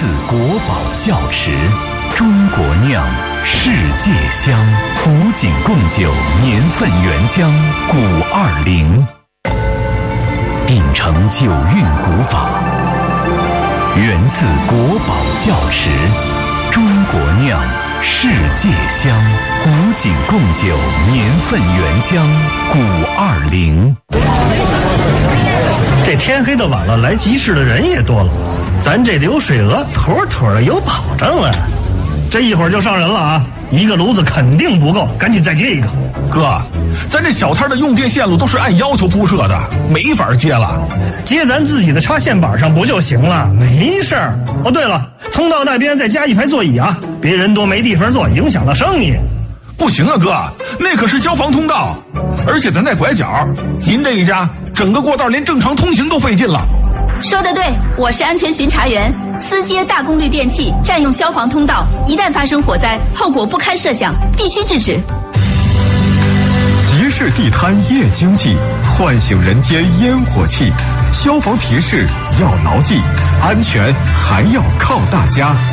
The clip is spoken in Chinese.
自国宝窖池，中国酿，世界香。古井贡酒年份原浆520，秉承酒韵古法，源自国宝窖池，中国酿，世界香。古井贡酒年份原浆520。 这天黑的晚了，来集市的人也多了，咱这流水额妥妥的有保障了。这一会儿就上人了啊，一个炉子肯定不够，赶紧再接一个。 哥，咱这小摊的用电线路都是按要求铺设的，没法接了。 接咱自己的插线板上不就行了？没事儿。哦，对了，通道那边再加一排座椅啊，别人多没地方坐，影响了生意。 不行啊，哥，那可是消防通道，而且咱在拐角，您这一家整个过道连正常通行都费劲了。 说得对，我是安全巡查员，私接大功率电器，占用消防通道，一旦发生火灾，后果不堪设想，必须制止。 集市地摊夜经济，唤醒人间烟火气。消防提示要牢记，安全还要靠大家。